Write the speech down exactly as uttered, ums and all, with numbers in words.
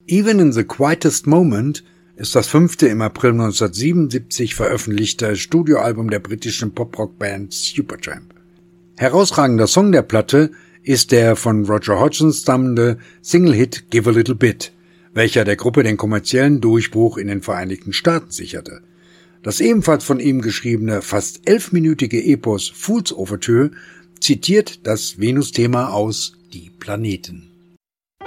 Even in the Quietest Moment ist das fünfte im April neunzehnhundertsiebenundsiebzig veröffentlichte Studioalbum der britischen Pop-Rock-Band Supertramp. Herausragender Song der Platte ist der von Roger Hodgson stammende Single-Hit Give a Little Bit, welcher der Gruppe den kommerziellen Durchbruch in den Vereinigten Staaten sicherte. Das ebenfalls von ihm geschriebene, fast elfminütige Epos Fool's Overture zitiert das Venus-Thema aus Die Planeten.